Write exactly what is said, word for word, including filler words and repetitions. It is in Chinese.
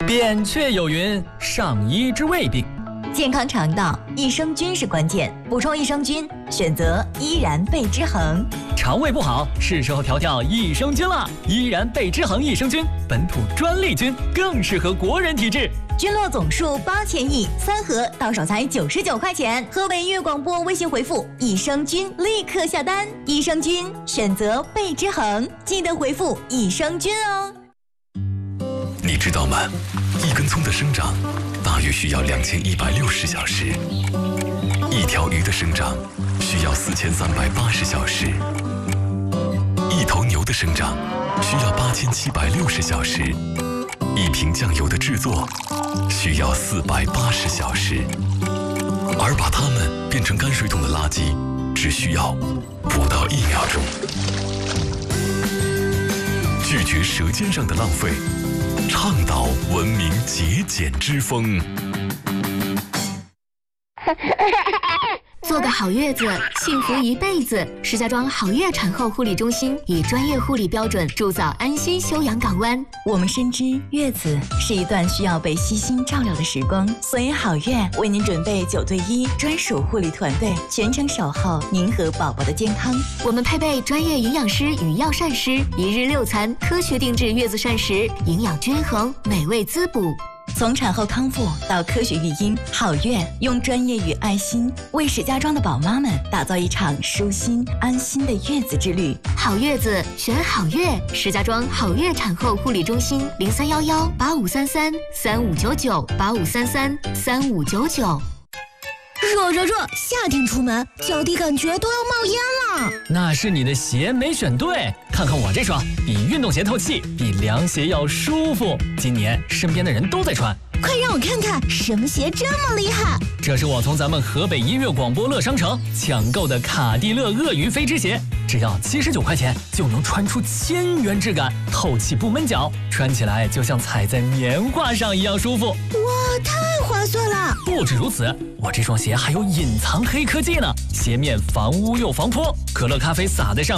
扁鹊有云：上医治未病。 健康肠道，益生菌是关键。补充益生菌，选择依然贝之恒。 肠胃不好，是时候调调益生菌了。依然贝之恒益生菌，本土专利菌，更适合国人体质。 菌落总数八千亿，三盒到手才九十九块钱。河北音乐广播微信回复“益生菌”，立刻下单。益生菌选择贝之恒，记得回复“益生菌”哦。 你知道吗？一根葱的生长大约需要两千一百六十小时，一条鱼的生长需要四千三百八十小时，一头牛的生长需要八千七百六十小时，一瓶酱油的制作需要四百八十小时，而把它们变成泔水桶的垃圾只需要不到一秒钟。拒绝舌尖上的浪费，倡导文明节俭之风。 做个好月子，幸福一辈子。石家庄好月产后护理中心以专业护理标准铸造安心休养港湾。 我们深知月子是一段需要被悉心照料的时光，所以好月为您准备九对一专属护理团队，全程守候您和宝宝的健康。 我们配备专业营养师与药膳师，一日六餐，科学定制月子膳食，营养均衡，美味滋补。 从产后康复到科学育婴，好月用专业与爱心为石家庄的宝妈们打造一场舒心安心的月子之旅。 好月子选好月，石家庄好月产后护理中心零三幺幺八五三三三五九九八五三三三五九九。 热热热！夏天出门，脚底感觉都要冒烟了。 那是你的鞋没选对，看看我这双，比运动鞋透气，比凉鞋要舒服。今年身边的人都在穿， 快让我看看什么鞋这么厉害！ 这是我从咱们河北音乐广播乐商城抢购的卡地勒鳄鱼飞织鞋，只要七十九块钱就能穿出千元质感，透气不闷脚，穿起来就像踩在棉花上一样舒服。 哇，太划算了！ 不止如此，我这双鞋还有隐藏黑科技呢，鞋面防污又防泼，可乐咖啡洒在上面。